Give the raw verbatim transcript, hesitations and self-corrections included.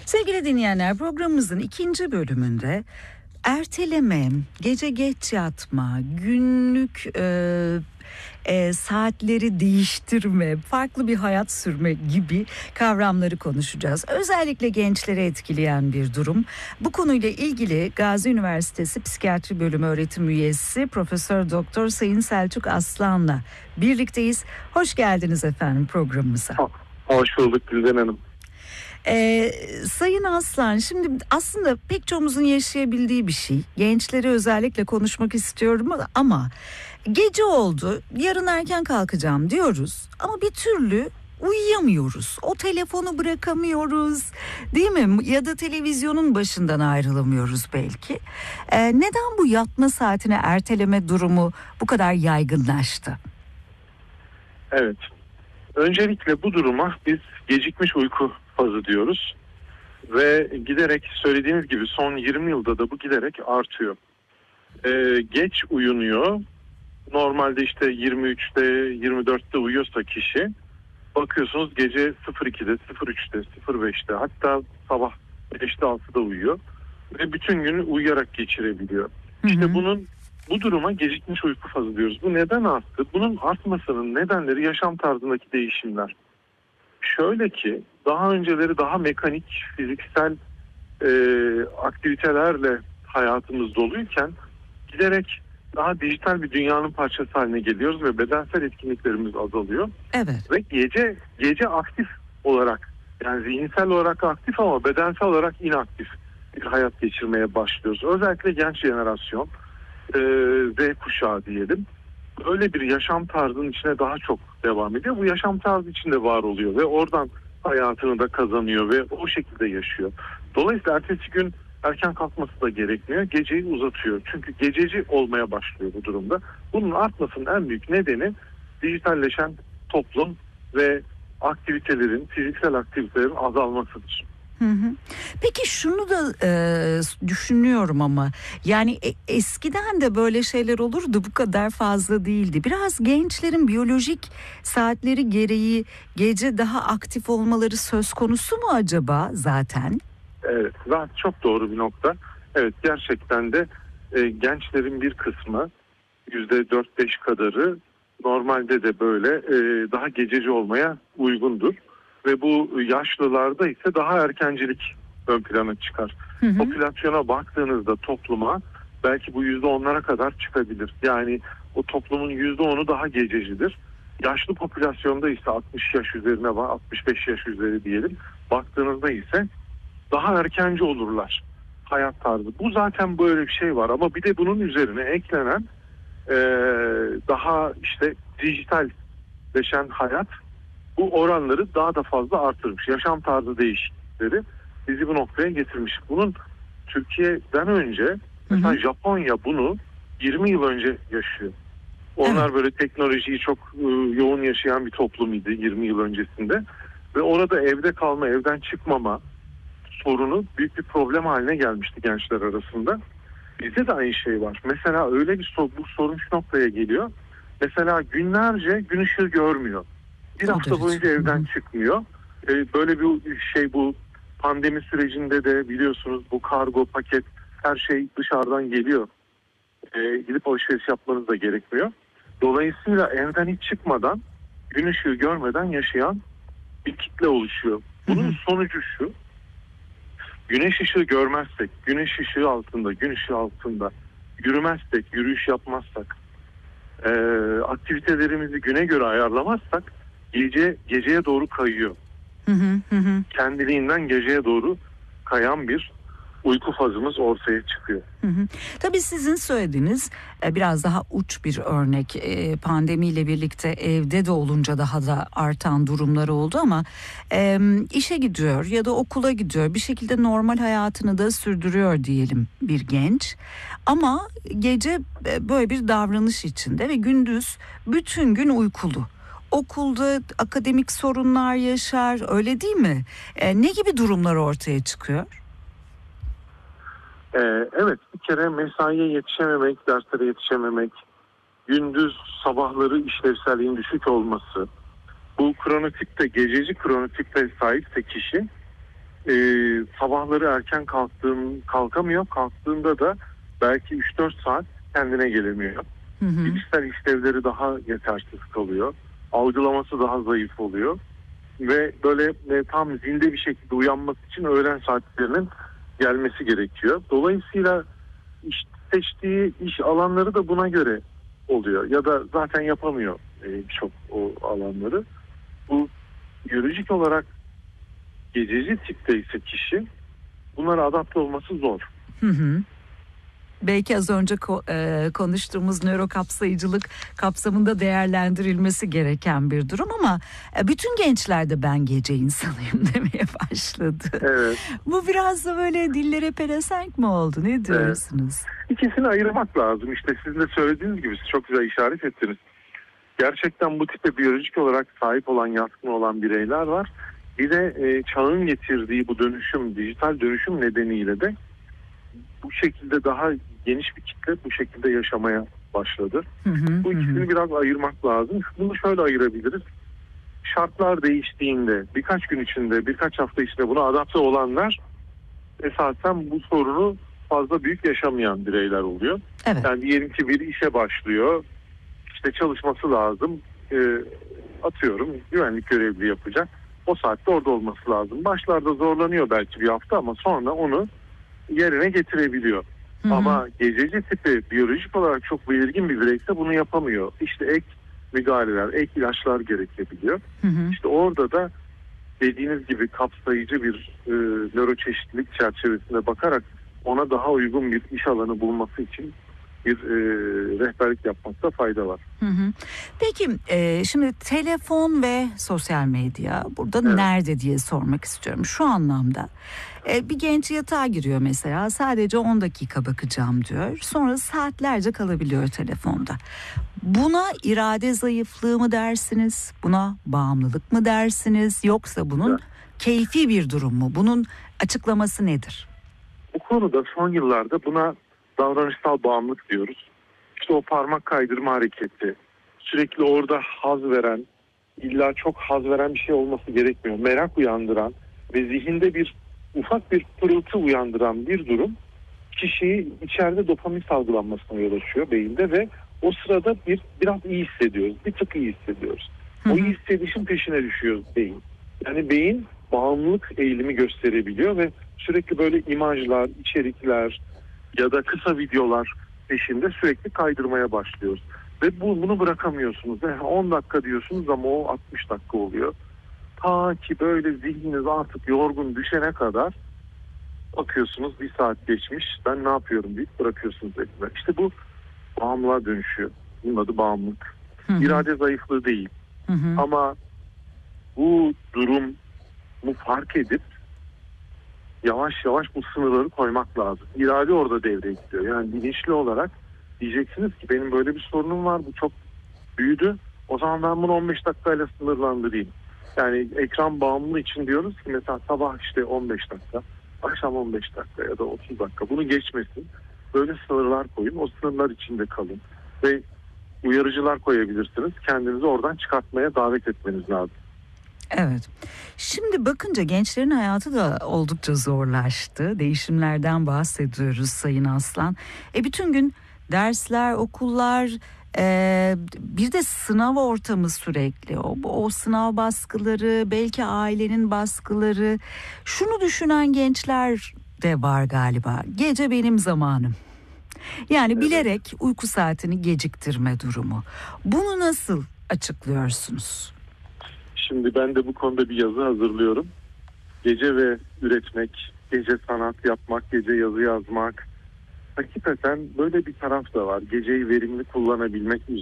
Sevgili dinleyenler, programımızın ikinci bölümünde erteleme, gece geç yatma, günlük e, e, saatleri değiştirme, farklı bir hayat sürme gibi kavramları konuşacağız. Özellikle gençleri etkileyen bir durum. Bu konuyla ilgili Gazi Üniversitesi Psikiyatri Bölümü öğretim üyesi Profesör Doktor Sayın Selçuk Aslan'la birlikteyiz. Hoş geldiniz efendim programımıza. Hoş bulduk Gülden Hanım. Ee, Sayın Aslan, şimdi aslında pek çoğumuzun yaşayabildiği bir şey. Gençleri özellikle konuşmak istiyorum ama gece oldu, yarın erken kalkacağım diyoruz ama bir türlü uyuyamıyoruz. O telefonu bırakamıyoruz, değil mi? Ya da televizyonun başından ayrılamıyoruz belki. Ee, neden bu yatma saatini erteleme durumu bu kadar yaygınlaştı? Evet. Öncelikle bu duruma biz gecikmiş uyku fazı diyoruz ve giderek söylediğiniz gibi son yirmi yılda da bu giderek artıyor. Ee, geç uyunuyor. Normalde işte yirmi üçte yirmi dörtte uyuyorsa kişi, bakıyorsunuz gece sıfır ikide sıfır üçte sıfır beşte hatta sabah beşte altıda uyuyor ve bütün günü uyuyarak geçirebiliyor. Hı hı. İşte bunun bu duruma gecikmiş uyku fazı diyoruz. Bu neden arttı? Bunun artmasının nedenleri yaşam tarzındaki değişimler. Şöyle ki daha önceleri daha mekanik, fiziksel e, aktivitelerle hayatımız doluyken giderek daha dijital bir dünyanın parçası haline geliyoruz ve bedensel etkinliklerimiz azalıyor. Evet. Ve gece gece aktif olarak, yani zihinsel olarak aktif ama bedensel olarak inaktif bir hayat geçirmeye başlıyoruz. Özellikle genç jenerasyon, e, Z kuşağı diyelim. Öyle bir yaşam tarzının içine daha çok devam ediyor. Bu yaşam tarzı içinde var oluyor ve oradan hayatını da kazanıyor ve o şekilde yaşıyor. Dolayısıyla ertesi gün erken kalkması da gerekmiyor. Geceyi uzatıyor. Çünkü gececi olmaya başlıyor bu durumda. Bunun artmasının en büyük nedeni dijitalleşen toplum ve aktivitelerin, fiziksel aktivitelerin azalmasıdır. Hı hı. Peki şunu da e, düşünüyorum ama yani e, eskiden de böyle şeyler olurdu, bu kadar fazla değildi. Biraz gençlerin biyolojik saatleri gereği gece daha aktif olmaları söz konusu mu acaba zaten? Evet, zaten çok doğru bir nokta. Evet, gerçekten de e, gençlerin bir kısmı yüzde dört beş kadarı normalde de böyle e, daha gececi olmaya uygundur. Ve bu yaşlılarda ise daha erkencilik ön plana çıkar. Hı hı. Popülasyona baktığınızda topluma belki bu yüzde onlara kadar çıkabilir. Yani o toplumun yüzde onu daha gececidir. Yaşlı popülasyonda ise altmış yaş üzerine var, altmış beş yaş üzeri diyelim. Baktığınızda ise daha erkenci olurlar hayat tarzı. Bu zaten böyle bir şey var ama bir de bunun üzerine eklenen e, daha işte dijitalleşen hayat bu oranları daha da fazla artırmış. Yaşam tarzı değişiklikleri bizi bu noktaya getirmiş. Bunun Türkiye'den önce mesela hı hı. Japonya bunu yirmi yıl önce yaşıyor. Onlar evet. Böyle teknolojiyi çok e, yoğun yaşayan bir toplumuydu yirmi yıl öncesinde. Ve orada evde kalma, evden çıkmama sorunu büyük bir problem haline gelmişti gençler arasında. Bizde de aynı şey var. Mesela öyle bir sorun, bu sorun şu noktaya geliyor. Mesela günlerce gün ışığı görmüyor. Bir o hafta derece. boyunca evden Hı-hı. çıkmıyor. Ee, böyle bir şey, bu pandemi sürecinde de biliyorsunuz bu kargo, paket, her şey dışarıdan geliyor. Ee, gidip alışveriş yapmanız da gerekmiyor. Dolayısıyla evden hiç çıkmadan, gün ışığı görmeden yaşayan bir kitle oluşuyor. Bunun Hı-hı. sonucu şu: güneş ışığı görmezsek, güneş ışığı altında, gün ışığı altında yürümezsek, yürüyüş yapmazsak, e, aktivitelerimizi güne göre ayarlamazsak gece geceye doğru kayıyor. Hı hı hı. Kendiliğinden geceye doğru kayan bir uyku fazımız ortaya çıkıyor. Hı hı. Tabii sizin söylediğiniz biraz daha uç bir örnek. Pandemiyle birlikte evde de olunca daha da artan durumlar oldu ama işe gidiyor ya da okula gidiyor, bir şekilde normal hayatını da sürdürüyor diyelim bir genç. Ama gece böyle bir davranış içinde ve gündüz bütün gün uykulu. Okulda akademik sorunlar yaşar, öyle değil mi? Ne gibi durumlar ortaya çıkıyor? Ee, evet, bir kere mesaiye yetişememek, derslere yetişememek, gündüz sabahları işlevselliğin düşük olması, bu kronotipte, gececi kronotipte sahipse kişi e, sabahları erken kalktığım kalkamıyor. Kalktığında da belki üç dört saat kendine gelemiyor. Hı hı. Bilişsel işlevleri daha yetersiz kalıyor. Algılaması daha zayıf oluyor. Ve böyle e, tam zinde bir şekilde uyanması için öğlen saatlerinin gelmesi gerekiyor. Dolayısıyla iş, seçtiği iş alanları da buna göre oluyor. Ya da zaten yapamıyor e, birçok o alanları. Bu biyolojik olarak gececi tipte ise kişi bunlara adapte olması zor. Hı hı. Belki az önce ko- e, konuştuğumuz nörokapsayıcılık kapsamında değerlendirilmesi gereken bir durum ama e, bütün gençler de ben gece insanıyım demeye başladı. Evet. Bu biraz da böyle dillere pelesenk mi oldu? Ne diyorsunuz? Evet. İkisini ayırmak lazım. İşte sizin de söylediğiniz gibi siz çok güzel işaret ettiniz. Gerçekten bu tipe biyolojik olarak sahip olan, yatkın olan bireyler var. Bir de e, çağın getirdiği bu dönüşüm, dijital dönüşüm nedeniyle de bu şekilde daha geniş bir kitle bu şekilde yaşamaya başladı. Hı hı, Bu ikisini hı. biraz ayırmak lazım. Bunu şöyle ayırabiliriz. Şartlar değiştiğinde, birkaç gün içinde, birkaç hafta içinde buna adapte olanlar esasen bu sorunu fazla büyük yaşamayan bireyler oluyor. Evet. Yani diyelim ki bir işe başlıyor, işte çalışması lazım, e, atıyorum güvenlik görevli yapacak. O saatte orada olması lazım. Başlarda zorlanıyor belki bir hafta ama sonra onu yerine getirebiliyor. Hı hı. Ama gececi tipi biyolojik olarak çok belirgin bir bireyse bunu yapamıyor. İşte ek müdahaleler, ek ilaçlar gerekebiliyor. Hı hı. İşte orada da dediğiniz gibi kapsayıcı bir e, nöroçeşitlilik çerçevesinde bakarak ona daha uygun bir iş alanı bulması için bir e, rehberlik yapmakta fayda var. Hı hı. Peki e, şimdi telefon ve sosyal medya burada Evet. nerede diye sormak istiyorum şu anlamda. E, bir genç yatağa giriyor mesela, sadece on dakika bakacağım diyor, sonra saatlerce kalabiliyor telefonda. Buna irade zayıflığı mı dersiniz, buna bağımlılık mı dersiniz, yoksa bunun Evet. keyfi bir durum mu, bunun açıklaması nedir? Bu konuda son yıllarda buna davranışsal bağımlılık diyoruz. İşte o parmak kaydırma hareketi, sürekli orada haz veren, illa çok haz veren bir şey olması gerekmiyor. Merak uyandıran ve zihinde bir ufak bir pırıltı uyandıran bir durum kişiyi içeride dopamin salgılanmasına yol açıyor beyinde ve o sırada bir biraz iyi hissediyoruz. Bir tık iyi hissediyoruz. Hı hı. O iyi hissedişin peşine düşüyor beyin. Yani beyin bağımlılık eğilimi gösterebiliyor ve sürekli böyle imajlar, içerikler ya da kısa videolar peşinde sürekli kaydırmaya başlıyoruz. Ve bu, bunu bırakamıyorsunuz. Yani on dakika diyorsunuz ama o altmış dakika oluyor. Ta ki böyle zihniniz artık yorgun düşene kadar bakıyorsunuz bir saat geçmiş, ben ne yapıyorum deyip bırakıyorsunuz ekranı. İşte bu bağımlılığa dönüşüyor. Bunun adı bağımlılık. Hı hı. İrade zayıflığı değil. Hı hı. Ama bu durumu fark edip yavaş yavaş bu sınırları koymak lazım. İrade orada devreye giriyor. Yani bilinçli olarak diyeceksiniz ki benim böyle bir sorunum var, bu çok büyüdü. O zaman ben bunu on beş dakikayla sınırlandırayım. Yani ekran bağımlılığı için diyoruz ki mesela sabah işte on beş dakika, akşam on beş dakika ya da otuz dakika. Bunu geçmesin. Böyle sınırlar koyun. O sınırlar içinde kalın. Ve uyarıcılar koyabilirsiniz. Kendinizi oradan çıkartmaya davet etmeniz lazım. Evet. Şimdi bakınca gençlerin hayatı da oldukça zorlaştı. Değişimlerden bahsediyoruz Sayın Aslan. E bütün gün dersler, okullar, e, bir de sınav ortamı sürekli. O, o sınav baskıları, belki ailenin baskıları. Şunu düşünen gençler de var galiba. Gece benim zamanım. Yani Evet. bilerek uyku saatini geciktirme durumu. Bunu nasıl açıklıyorsunuz? Şimdi ben de bu konuda bir yazı hazırlıyorum. Gece ve üretmek, gece sanat yapmak, gece yazı yazmak. Hakikaten böyle bir taraf da var. Geceyi verimli kullanabilmek